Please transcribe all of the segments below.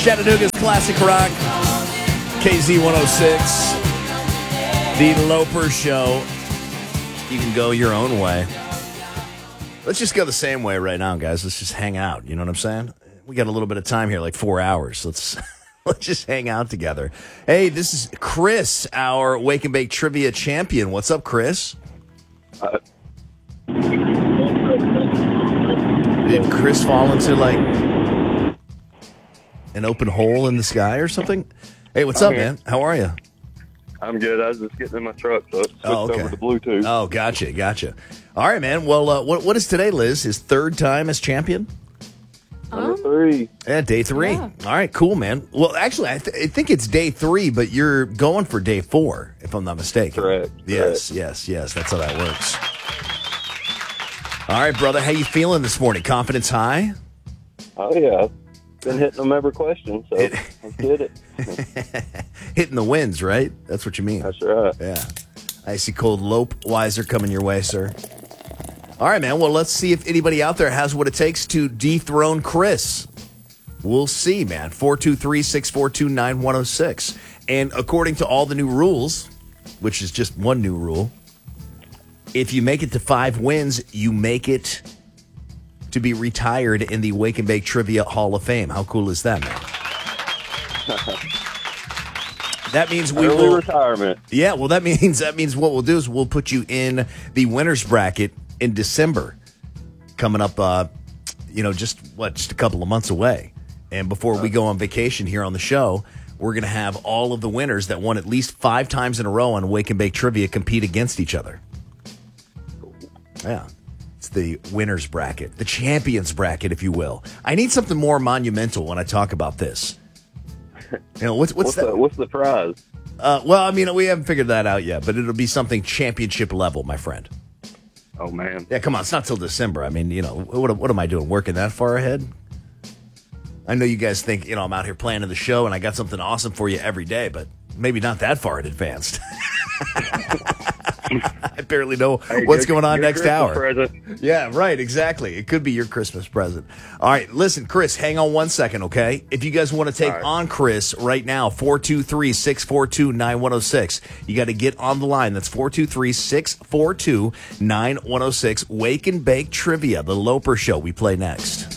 Chattanooga's Classic Rock, KZ 106, The Loper Show. You can go your own way. Let's just go the same way right now, guys. Let's just hang out. You know what I'm saying? We got a little bit of time here, like 4 hours. Let's just hang out together. Hey, this is Chris, our Wake and Bake Trivia champion. What's up, Chris? Did Chris fall into, like, an open hole in the sky or something? Hey, what's up, man? How are you? I'm good. I was just getting in my truck, so it switched over to Bluetooth. Oh, gotcha. All right, man. Well, what is today, Liz? His third time as champion? Number 3. Yeah, day 3. Yeah. All right, cool, man. Well, actually, I think it's day 3, but you're going for day 4, if I'm not mistaken. Correct. Yes. That's how that works. All right, brother. How you feeling this morning? Confidence high? Oh, yeah. Been hitting them every question, so let's get it. Hitting the wins, right? That's what you mean. That's right. Yeah. Icy cold Lope Weiser coming your way, sir. All right, man. Well, let's see if anybody out there has what it takes to dethrone Chris. We'll see, man. 423-642-9106. And according to all the new rules, which is just one new rule, if you make it to 5 wins, you make it to be retired in the Wake and Bake Trivia Hall of Fame. How cool is that, man? That means we Early will retirement. Yeah, well, that means what we'll do is we'll put you in the winners bracket in December, coming up. Just a couple of months away, and before we go on vacation here on the show, we're gonna have all of the winners that won at least 5 times in a row on Wake and Bake Trivia compete against each other. Yeah. It's the winners bracket, the champions bracket, if you will. I need something more monumental when I talk about this. You know, what's that? What's the prize? Well, I mean, we haven't figured that out yet, but it'll be something championship level, my friend. Oh, man. Yeah, come on, it's not till December. I mean, what am I doing, working that far ahead? I know you guys think, I'm out here planning the show and I got something awesome for you every day, but maybe not that far in advance. I barely know what's going on next Christmas hour. Present. Yeah, right, exactly. It could be your Christmas present. All right, listen, Chris, hang on 1 second, okay? If you guys want to take on Chris right now, 423-642-9106. You got to get on the line. That's 423-642-9106. Wake and Bake Trivia, the Loper Show. We play next.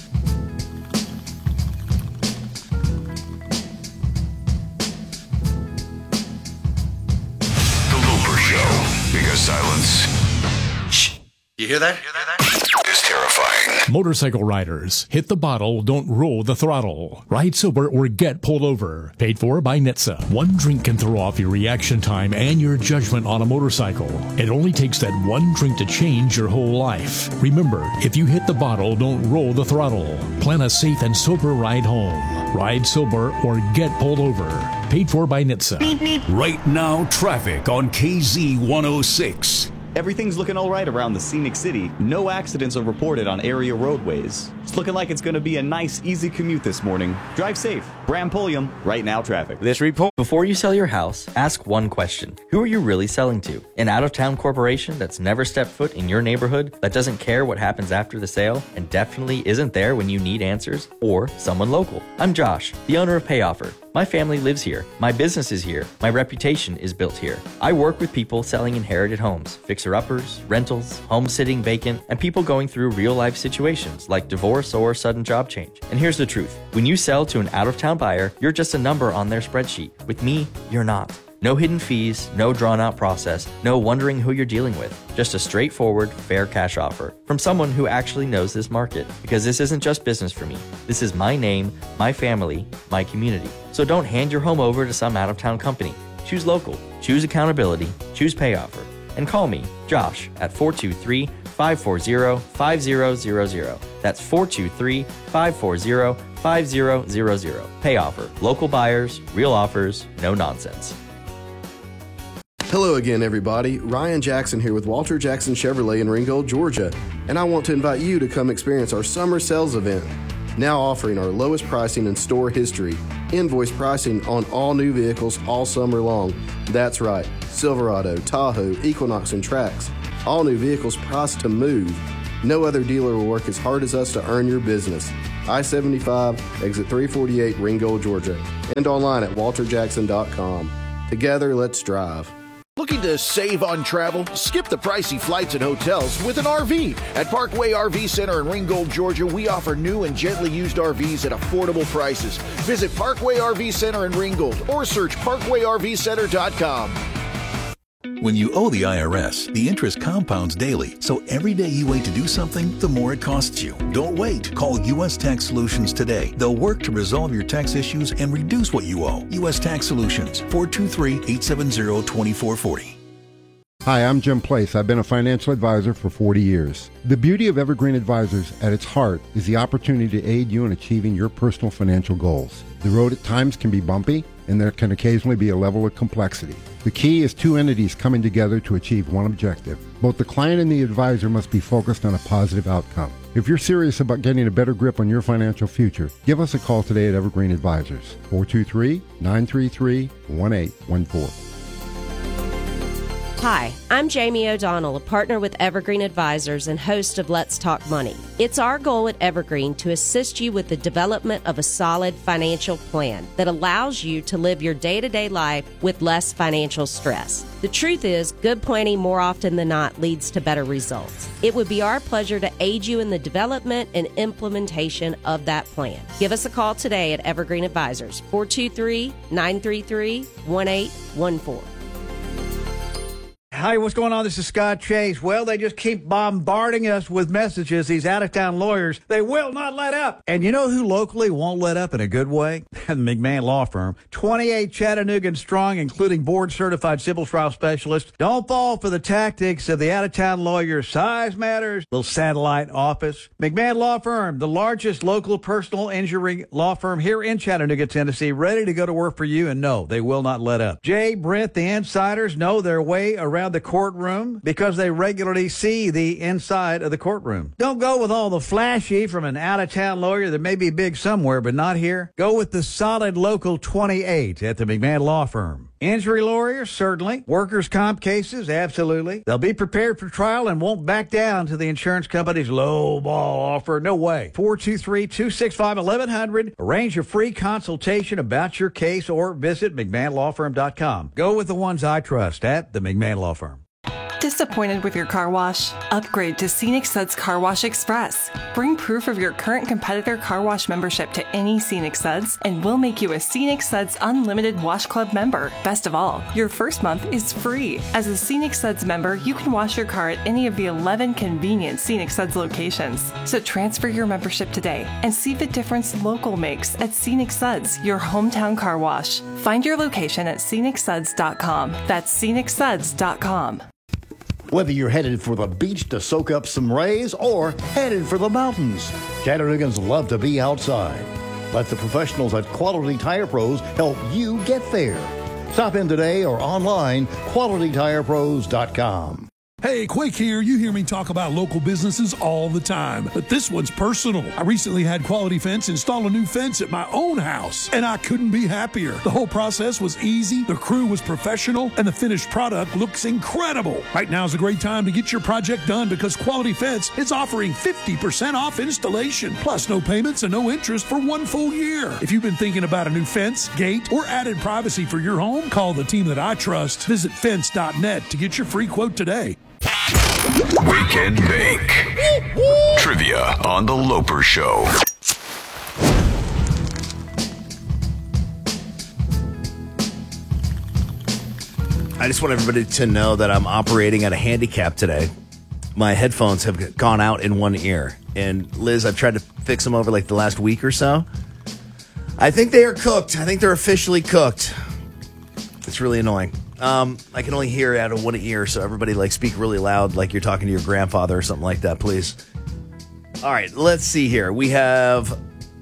Because silence. Shh. You hear that? Is terrifying. Motorcycle riders, hit the bottle, don't roll the throttle. Ride sober or get pulled over. Paid for by NHTSA. One drink can throw off your reaction time and your judgment on a motorcycle. It only takes that one drink to change your whole life. Remember, if you hit the bottle, don't roll the throttle. Plan a safe and sober ride home. Ride sober or get pulled over. Paid for by NHTSA. Right now, traffic on KZ 106. Everything's looking all right around the scenic city. No accidents are reported on area roadways. It's looking like it's going to be a nice, easy commute this morning. Drive safe. Bram Pulliam, Right Now Traffic. This report. Before you sell your house, ask one question. Who are you really selling to? An out-of-town corporation that's never stepped foot in your neighborhood, that doesn't care what happens after the sale, and definitely isn't there when you need answers? Or someone local? I'm Josh, the owner of PayOffer. My family lives here. My business is here. My reputation is built here. I work with people selling inherited homes, fixer-uppers, rentals, homes sitting vacant, and people going through real-life situations like divorce or sudden job change. And here's the truth. When you sell to an out-of-town buyer, you're just a number on their spreadsheet. With me, you're not. No hidden fees, no drawn-out process, no wondering who you're dealing with. Just a straightforward, fair cash offer from someone who actually knows this market. Because this isn't just business for me. This is my name, my family, my community. So don't hand your home over to some out-of-town company. Choose local, choose accountability, choose PayOffer. And call me, Josh, at 423-540-5000. That's 423-540-5000. PayOffer. Local buyers, real offers, no nonsense. Hello again, everybody. Ryan Jackson here with Walter Jackson Chevrolet in Ringgold, Georgia, and I want to invite you to come experience our summer sales event. Now offering our lowest pricing in store history. Invoice pricing on all new vehicles all summer long. That's right, Silverado, Tahoe, Equinox, and Trax. All new vehicles priced to move. No other dealer will work as hard as us to earn your business. I-75, exit 348, Ringgold, Georgia. And online at walterjackson.com. Together, let's drive. Looking to save on travel? Skip the pricey flights and hotels with an RV. At Parkway RV Center in Ringgold, Georgia, we offer new and gently used RVs at affordable prices. Visit Parkway RV Center in Ringgold or search parkwayRVcenter.com. When you owe the IRS, the interest compounds daily, so every day you wait to do something, the more it costs you. Don't wait. Call U.S. Tax Solutions today. They'll work to resolve your tax issues and reduce what you owe. U.S. Tax Solutions, 423-870-2440. Hi, I'm Jim Place. I've been a financial advisor for 40 years. The beauty of Evergreen Advisors at its heart is the opportunity to aid you in achieving your personal financial goals. The road at times can be bumpy, and there can occasionally be a level of complexity. The key is two entities coming together to achieve one objective. Both the client and the advisor must be focused on a positive outcome. If you're serious about getting a better grip on your financial future, give us a call today at Evergreen Advisors, 423-933-1814. Hi, I'm Jamie O'Donnell, a partner with Evergreen Advisors and host of Let's Talk Money. It's our goal at Evergreen to assist you with the development of a solid financial plan that allows you to live your day-to-day life with less financial stress. The truth is, good planning more often than not leads to better results. It would be our pleasure to aid you in the development and implementation of that plan. Give us a call today at Evergreen Advisors, 423-933-1814. Hi, what's going on? This is Scott Chase. Well, they just keep bombarding us with messages, these out-of-town lawyers. They will not let up. And you know who locally won't let up in a good way? The McMahon Law Firm. 28 Chattanooga strong, including board-certified civil trial specialists. Don't fall for the tactics of the out-of-town lawyers. Size matters. Little satellite office. McMahon Law Firm, the largest local personal injury law firm here in Chattanooga, Tennessee, ready to go to work for you, and no, they will not let up. Jay, Brent, the insiders know their way around the courtroom because they regularly see the inside of the courtroom. Don't go with all the flashy from an out-of-town lawyer that may be big somewhere but not here. Go with the solid local 28 at the McMahon Law Firm. Injury lawyers, certainly. Workers' comp cases, absolutely. They'll be prepared for trial and won't back down to the insurance company's low ball offer. No way. 423-265-1100. Arrange a free consultation about your case or visit McMahonLawFirm.com. Go with the ones I trust at the McMahon Law Firm. Disappointed with your car wash? Upgrade to Scenic Suds Car Wash Express. Bring proof of your current competitor car wash membership to any Scenic Suds, and we'll make you a Scenic Suds Unlimited Wash Club member. Best of all, your first month is free. As a Scenic Suds member, you can wash your car at any of the 11 convenient Scenic Suds locations. So transfer your membership today and see the difference local makes at Scenic Suds, your hometown car wash. Find your location at scenicsuds.com. That's scenicsuds.com. Whether you're headed for the beach to soak up some rays or headed for the mountains, Chattanooga's love to be outside. Let the professionals at Quality Tire Pros help you get there. Stop in today or online, QualityTirePros.com. Hey, Quake here. You hear me talk about local businesses all the time, but this one's personal. I recently had Quality Fence install a new fence at my own house, and I couldn't be happier. The whole process was easy, the crew was professional, and the finished product looks incredible. Right now is a great time to get your project done because Quality Fence is offering 50% off installation, plus no payments and no interest for 1 full year. If you've been thinking about a new fence, gate, or added privacy for your home, call the team that I trust. Visit fence.net to get your free quote today. Weekend Bake. Trivia on The Loper Show. I just want everybody to know that I'm operating at a handicap today. My headphones have gone out in one ear. And Liz, I've tried to fix them over like the last week or so. I think they are cooked. I think they're officially cooked. It's really annoying. I can only hear out of one ear, so everybody speak really loud like you're talking to your grandfather or something like that, please. All right, let's see here. We have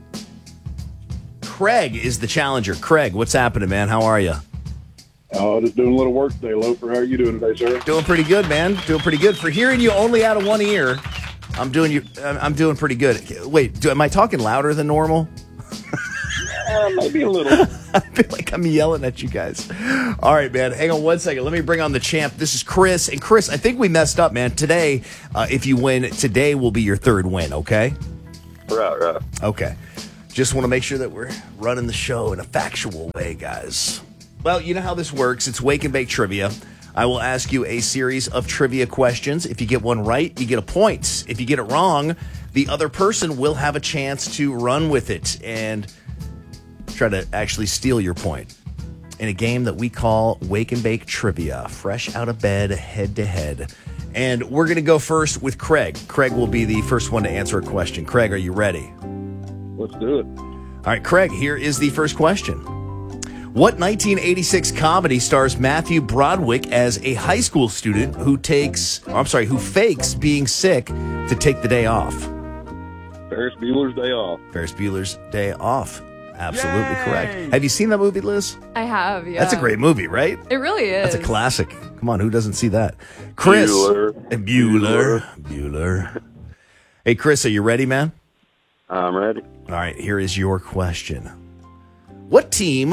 Craig is the challenger. Craig, what's happening, man? How are you? Oh, just doing a little work today, Loper. How are you doing today, sir? Doing pretty good, man. Doing pretty good. For hearing you only out of one ear, I'm doing pretty good. Wait, am I talking louder than normal? Maybe a little. I feel like I'm yelling at you guys. All right, man. Hang on one second. Let me bring on the champ. This is Chris. And Chris, I think we messed up, man. Today, if you win, today will be your third win, okay? Right. Okay. Just want to make sure that we're running the show in a factual way, guys. Well, you know how this works. It's Wake and Bake Trivia. I will ask you a series of trivia questions. If you get one right, you get a point. If you get it wrong, the other person will have a chance to run with it and try to actually steal your point in a game that we call Wake and Bake Trivia, fresh out of bed, head to head. And we're going to go first with Craig. Craig will be the first one to answer a question. Craig, are you ready? Let's do it. All right, Craig, here is the first question. What 1986 comedy stars Matthew Broderick as a high school student who fakes being sick to take the day off? Ferris Bueller's Day Off. Ferris Bueller's Day Off. Absolutely correct. Have you seen that movie, Liz? I have, yeah. That's a great movie, right? It really is. That's a classic. Come on, who doesn't see that? Chris. Bueller. Hey, Chris, are you ready, man? I'm ready. All right, here is your question. What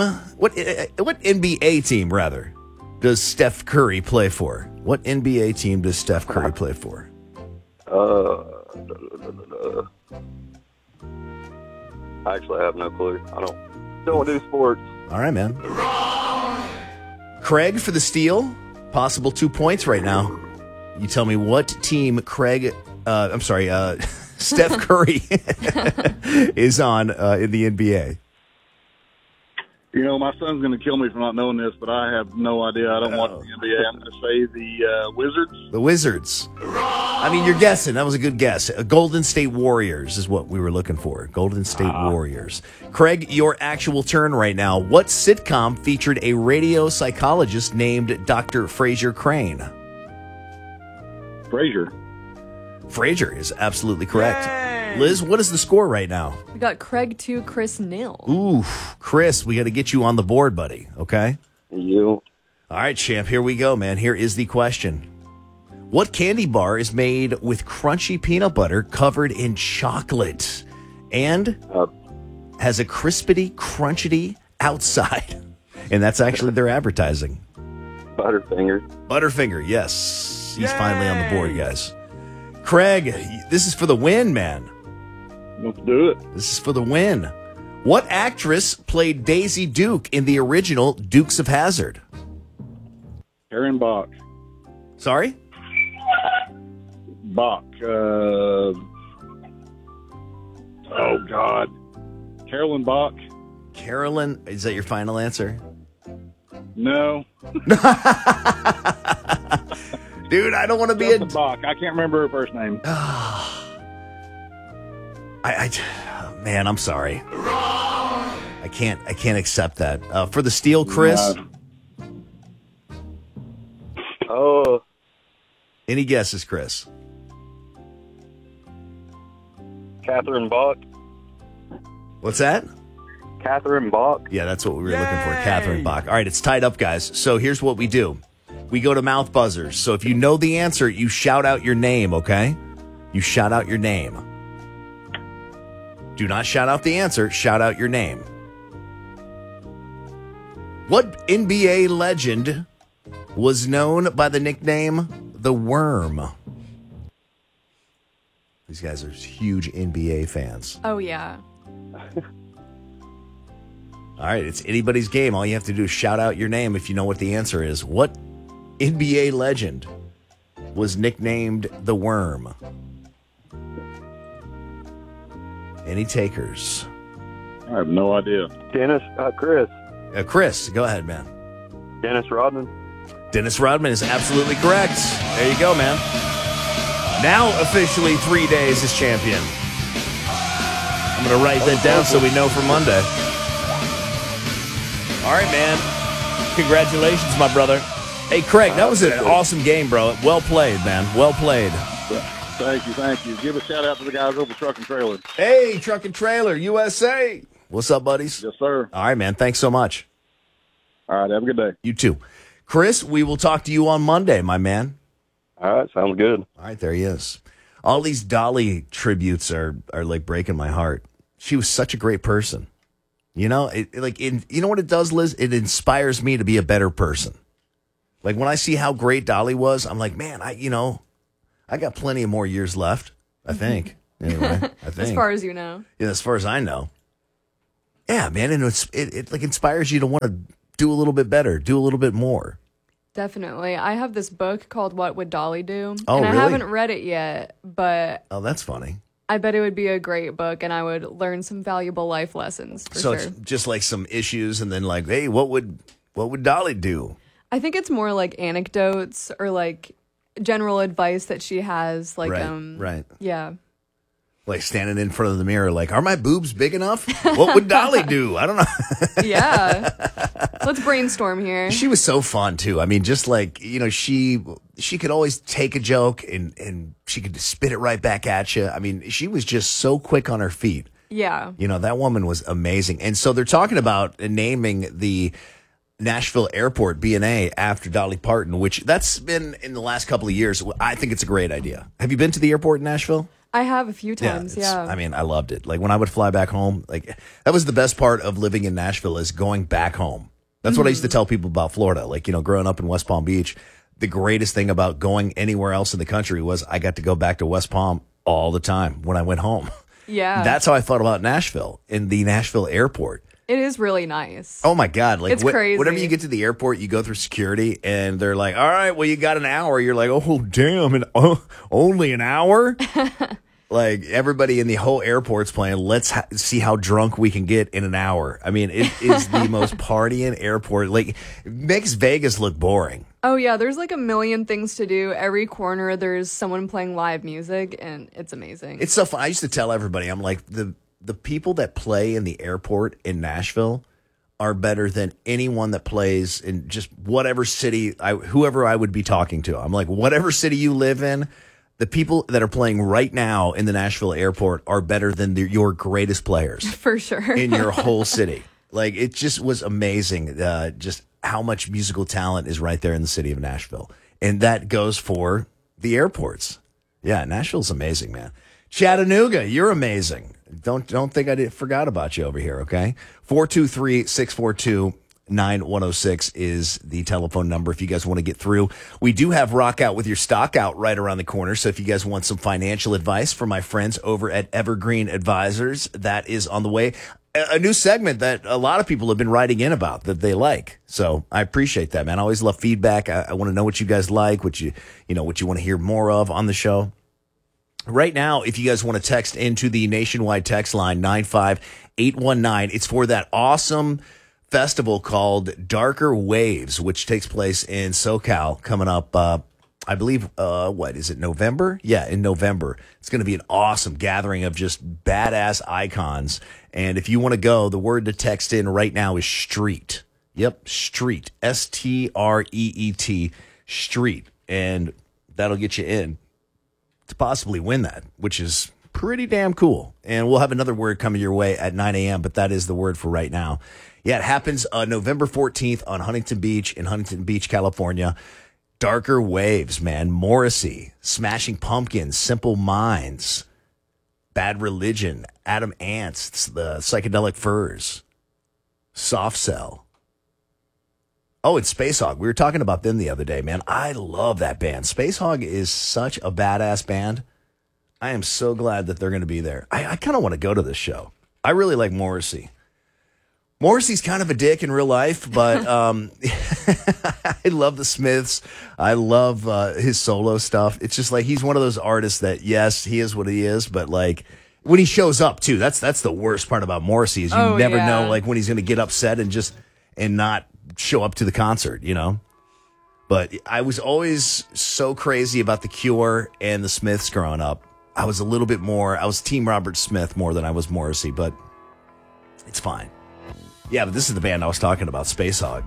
NBA team, rather, does Steph Curry play for? What NBA team does Steph Curry play for? I actually have no clue. I don't do sports. All right, man. Craig for the steal. Possible 2 points right now. You tell me what team Steph Curry is on in the NBA. You know, my son's going to kill me for not knowing this, but I have no idea. I don't watch the NBA. I'm going to say the Wizards. The Wizards. I mean, you're guessing. That was a good guess. Golden State Warriors is what we were looking for. Golden State Warriors. Craig, your actual turn right now. What sitcom featured a radio psychologist named Dr. Fraser Crane? Frasier is absolutely correct. Yay! Liz, what is the score right now? We got Craig 2, Chris 0. Ooh, Chris, we got to get you on the board, buddy. Okay? You. All right, champ, here we go, man. Here is the question. What candy bar is made with crunchy peanut butter covered in chocolate and has a crispity, crunchity outside? And that's actually their advertising. Butterfinger, yes. He's finally on the board, guys. Craig, this is for the win, man. Let's do it. This is for the win. What actress played Daisy Duke in the original Dukes of Hazzard? Karen Bach. Sorry? Bach. Oh, God. Carolyn Bach. Carolyn, is that your final answer? No. Dude, I don't want to be Bach. I can't remember her first name. Man, I'm sorry. I can't accept that. For the steal, Chris. Any guesses, Chris? Catherine Bach. What's that? Catherine Bach. Yeah, that's what we were looking for. Catherine Bach. All right, it's tied up, guys. So here's what we do. We go to mouth buzzers. So if you know the answer, you shout out your name, okay? You shout out your name. Do not shout out the answer. Shout out your name. What NBA legend was known by the nickname The Worm? These guys are huge NBA fans. Oh, yeah. All right, it's anybody's game. All you have to do is shout out your name if you know what the answer is. What NBA legend was nicknamed The Worm? Any takers? I have no idea. Chris. Chris, go ahead, man. Dennis Rodman. Dennis Rodman is absolutely correct. There you go, man. Now officially 3 days as champion. I'm going to write that down so we know for Monday. All right, man. Congratulations, my brother. Hey, Craig, that was an awesome game, bro. Well played, man. Well played. Thank you. Give a shout out to the guys over Truck and Trailer. Hey, Truck and Trailer, USA. What's up, buddies? Yes, sir. All right, man. Thanks so much. All right, have a good day. You too. Chris, we will talk to you on Monday, my man. All right, sounds good. All right, there he is. All these Dolly tributes are like breaking my heart. She was such a great person. You know, you know what it does, Liz? It inspires me to be a better person. Like when I see how great Dolly was, I'm like, man, I got plenty of more years left. I think. Anyway, I think. As far as you know. Yeah, as far as I know. Yeah, man, and it like inspires you to want to do a little bit better, do a little bit more. Definitely. I have this book called What Would Dolly Do? Oh, and really? I haven't read it yet, but Oh, that's funny. I bet it would be a great book and I would learn some valuable life lessons for So sure. it's just like some issues and then like, hey, what would Dolly do? I think it's more like anecdotes or like general advice that she has. Like, right. Yeah. Like standing in front of the mirror, like, are my boobs big enough? What would Dolly do? I don't know. Yeah. Let's brainstorm here. She was so fun too. I mean, just like, you know, she could always take a joke and she could spit it right back at you. I mean, she was just so quick on her feet. Yeah. You know, that woman was amazing. And so they're talking about naming the Nashville Airport B&A after Dolly Parton, which that's been in the last couple of years. I think it's a great idea. Have you been to the airport in Nashville? I have a few times, yeah. I mean, I loved it. Like when I would fly back home, like that was the best part of living in Nashville is going back home. That's what I used to tell people about Florida. Like, you know, growing up in West Palm Beach, the greatest thing about going anywhere else in the country was I got to go back to West Palm all the time when I went home. Yeah. That's how I thought about Nashville in the Nashville airport. It is really nice. Oh my God. Like It's crazy. Whenever you get to the airport, you go through security and they're like, all right, well, you got an hour. You're like, oh, damn. And only an hour? Like everybody in the whole airport's playing, let's see how drunk we can get in an hour. I mean, it is the most partying airport. Like, it makes Vegas look boring. Oh, yeah. There's like a million things to do. Every corner, there's someone playing live music, and it's amazing. It's so fun. I used to tell everybody, I'm like, the people that play in the airport in Nashville are better than anyone that plays in just whatever city, whoever I would be talking to. I'm like, whatever city you live in, the people that are playing right now in the Nashville airport are better than your greatest players. For sure. In your whole city. Like, it just was amazing, just how much musical talent is right there in the city of Nashville. And that goes for the airports. Yeah, Nashville's amazing, man. Chattanooga, you're amazing. Don't think I forgot about you over here, okay? 423-642 9106 is the telephone number if you guys want to get through. We do have Rock Out with Your Stock Out right around the corner. So if you guys want some financial advice from my friends over at Evergreen Advisors, that is on the way. A new segment that a lot of people have been writing in about that they like. So I appreciate that, man. I always love feedback. I want to know what you guys like, what you want to hear more of on the show. Right now, if you guys want to text into the nationwide text line 95819, it's for that awesome festival called Darker Waves, which takes place in SoCal coming up, I believe, what is it, November? Yeah, in November. It's going to be an awesome gathering of just badass icons. And if you want to go, the word to text in right now is street. Yep, street. STREET, street. And that'll get you in to possibly win that, which is pretty damn cool. And we'll have another word coming your way at 9 a.m., but that is the word for right now. Yeah, it happens November 14th on Huntington Beach in Huntington Beach, California. Darker Waves, man. Morrissey, Smashing Pumpkins, Simple Minds, Bad Religion, Adam Ants, the Psychedelic Furs, Soft Cell. Oh, and Space Hog. We were talking about them the other day, man. I love that band. Space Hog is such a badass band. I am so glad that they're going to be there. I kind of want to go to this show. I really like Morrissey. Morrissey's kind of a dick in real life, but I love the Smiths. I love his solo stuff. It's just like he's one of those artists that, yes, he is what he is, but like when he shows up too, that's the worst part about Morrissey is you never know like when he's going to get upset and not show up to the concert, you know. But I was always so crazy about The Cure and the Smiths growing up. I was Team Robert Smith more than I was Morrissey, but it's fine. Yeah, but this is the band I was talking about, Space Hog.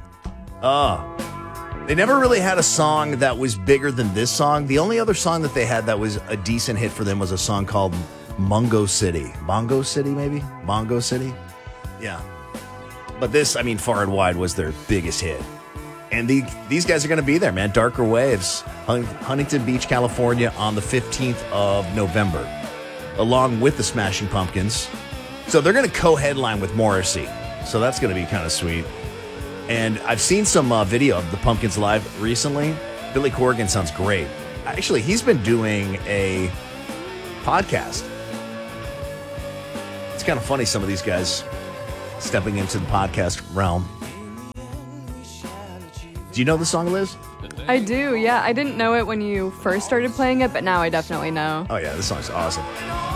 They never really had a song that was bigger than this song. The only other song that they had that was a decent hit for them was a song called Mungo City. Mongo City, maybe? Mongo City? Yeah. But this, I mean, Far and Wide was their biggest hit. And these guys are going to be there, man. Darker Waves, Huntington Beach, California on the 15th of November, along with the Smashing Pumpkins. So they're going to co-headline with Morrissey. So that's going to be kind of sweet. And I've seen some video of the Pumpkins live recently. Billy Corgan sounds great. Actually, he's been doing a podcast. It's kind of funny, some of these guys stepping into the podcast realm. Do you know the song, Liz? I do, yeah. I didn't know it when you first started playing it, but now I definitely know. Oh, yeah, this song's awesome.